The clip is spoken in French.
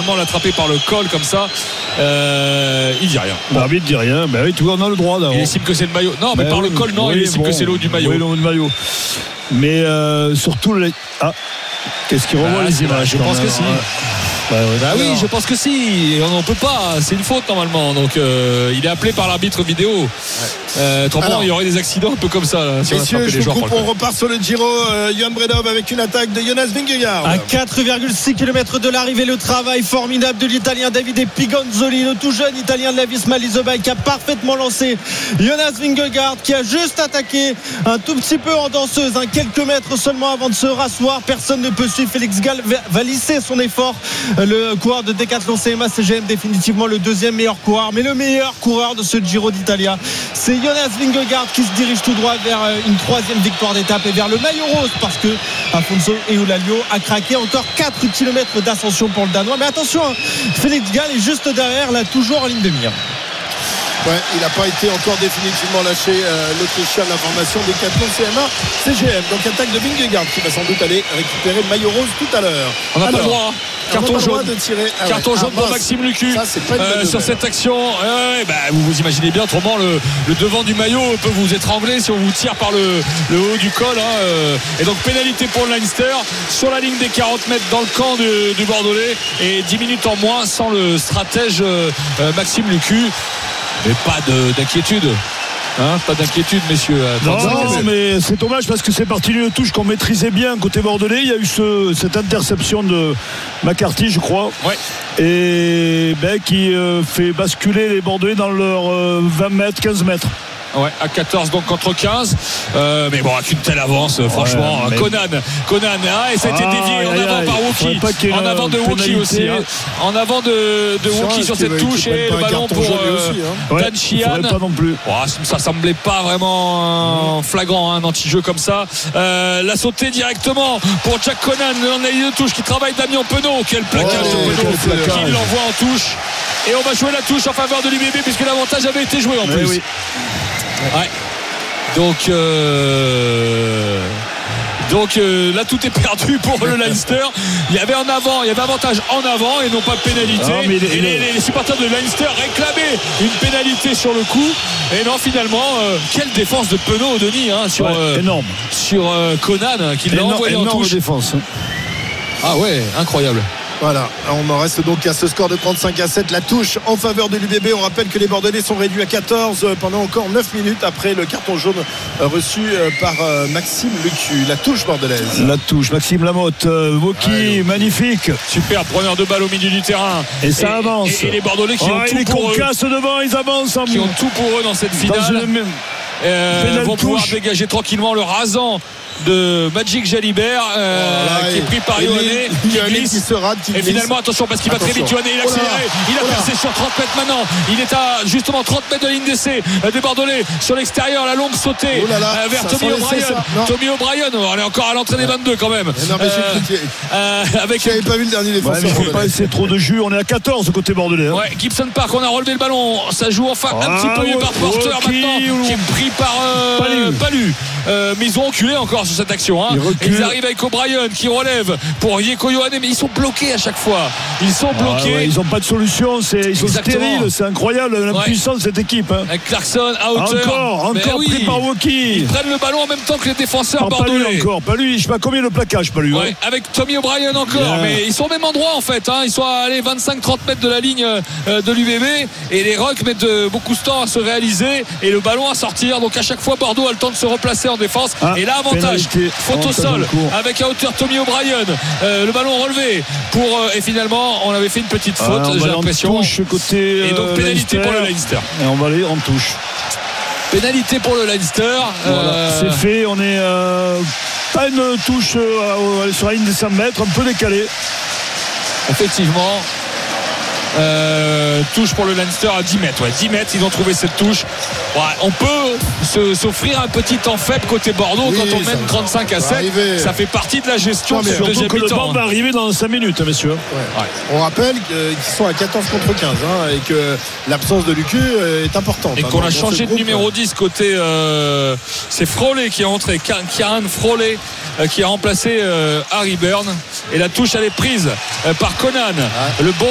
normalement l'attraper par le col comme ça. Il dit rien. L'arbitre dit rien. Ben oui, tout on a le droit d'avoir. Il estime que c'est le maillot. Non, mais par le col, non, il estime que c'est le haut du maillot. Oui, le haut du maillot. Mais surtout qu'est-ce qu'il revoit les images? Je pense que si. Oui, je pense que si. On n'en peut pas. C'est une faute normalement. Donc il est appelé par l'arbitre vidéo. Il y aurait des accidents un peu comme ça. Là, si messieurs, je vous coupe, on repart sur le Giro. Johan Bredov avec une attaque de Jonas Vingegaard. À 4,6 km de l'arrivée, le travail formidable de l'Italien Davide Pigonzoli, le tout jeune Italien de la Visma Lease-Bike, qui a parfaitement lancé Jonas Vingegaard, qui a juste attaqué un tout petit peu en danseuse, quelques mètres seulement avant de se rasseoir. Personne ne peut suivre. Félix Gall va lisser son effort. Le coureur de Decathlon CMA CGM, définitivement le deuxième meilleur coureur, mais le meilleur coureur de ce Giro d'Italia, c'est Jonas Vingegaard qui se dirige tout droit vers une troisième victoire d'étape et vers le maillot rose, parce que Afonso Eulalio a craqué. Encore 4 km d'ascension pour le Danois, mais attention, Félix Gall est juste derrière, là, toujours en ligne de mire. Ouais, il n'a pas été encore définitivement lâché, l'Autrichien de la formation Decathlon CMA CGM. Donc attaque de Vingegaard qui va sans doute aller récupérer le maillot rose tout à l'heure. On n'a pas le droit. Carton jaune de tirer. Carton jaune pour Maxime Lucu sur cette action. Vous imaginez bien, autrement le devant du maillot peut vous étrangler si on vous tire par le haut du col. Et donc pénalité pour le Leinster sur la ligne des 40 mètres dans le camp du Bordelais, et 10 minutes en moins sans le stratège Maxime Lucu. Mais pas d'inquiétude. Pas d'inquiétude, messieurs. Non, mais c'est dommage parce que c'est parti d'une touche qu'on maîtrisait bien côté bordelais. Il y a eu cette interception de McCarthy, je crois, et qui fait basculer les Bordelais dans leurs 20 mètres, 15 mètres. Ouais, à 14 donc contre 15, mais bon, avec une telle avance, franchement, Conan, et ça a été dévié en avant par Woki, en avant de Woki aussi, en avant de Woki sur cette touche, et le ballon pour Dan Sheehan. Pas non plus. Ça semblait pas vraiment flagrant, un anti-jeu comme ça. La sautée directement pour Jack Conan, on a eu une touche qui travaille Damien Penaud. Quel plaquage de Penaud qui l'envoie en touche, et on va jouer la touche en faveur de l'UBB puisque l'avantage avait été joué en plus. Oui. Ouais. Donc là tout est perdu pour le Leinster. Il y avait avantage en avant et non pas de pénalité. Les supporters de Leinster réclamaient une pénalité sur le coup. Et non, finalement, quelle défense de Penaud, Denis, énorme. Sur Conan qui l'a envoyé en touche. Défense. Ah ouais, incroyable. Voilà, on en reste donc à ce score de 35-7, la touche en faveur de l'UBB. On rappelle que les Bordelais sont réduits à 14 pendant encore 9 minutes après le carton jaune reçu par Maxime Lucu. La touche bordelaise. La touche, Maxime Lamotte, Woki, magnifique. Super preneur de balle au milieu du terrain. Et ça avance. Et les Bordelais qui ont tout pour eux. Devant, ils avancent qui ont tout pour eux dans cette finale. Vont pouvoir dégager tranquillement le rasant de Magic Jalibert qui est pris par Ioane, qui se rate, et finalement attention parce qu'il va très vite. Ioane, il a accéléré, il a percé sur 30 mètres maintenant, il est à justement 30 mètres de ligne d'essai des Bordelais sur l'extérieur, la longue sautée vers Tommy O'Brien. Tommy O'Brien, on est encore à l'entrée des 22 quand même. Avec j'avais pas vu le dernier défenseur. Il ne faut pas essayer trop de jus, on est à 14 côté bordelais. Gibson Park, on a relevé le ballon, ça joue enfin un petit peu mieux par Porter maintenant, qui est pris par Palu. Mais ils ont reculé encore sur cette action. Ils arrivent avec O'Brien qui relève pour Yeko Ioane, mais ils sont bloqués à chaque fois. Ils sont bloqués. Ils n'ont pas de solution. Ils sont stériles. C'est incroyable l'impuissance de cette équipe. Avec Clarkson à hauteur. Encore pris par Woki. Ils prennent le ballon en même temps que les défenseurs bordelais. Pas lui. Je sais pas combien le plaquage. Pas lui. Avec Tommy O'Brien encore. Mais ils sont au même endroit en fait. Ils sont à 25-30 mètres de la ligne de l'UBB, et les Rocks mettent beaucoup de temps à se réaliser et le ballon à sortir. Donc à chaque fois Bordeaux a le temps de se replacer en défense. Et là avantage faute au sol avec à hauteur Tommy O'Brien, le ballon relevé et finalement on avait fait une petite faute, j'ai l'impression, côté, et donc pénalité pour le Leinster, et on va aller en touche. Pénalité pour le Leinster. C'est fait, on est pas une touche sur la ligne des 100 mètres, un peu décalé effectivement. Touche pour le Leinster à 10 mètres. 10 mètres, ils ont trouvé cette touche. On peut s'offrir un petit temps faible côté Bordeaux quand on mène 35-7. Ça fait partie de la gestion de ce deuxième mi-temps. Le ballon va arriver dans 5 minutes, messieurs. On rappelle qu'ils sont à 14 contre 15 et que l'absence de Lucu est importante. Et qu'on a changé de numéro 10 côté. C'est Froley qui est entré. Kieran Froley qui a remplacé Harry Byrne. Et la touche, elle est prise par Conan. Le bon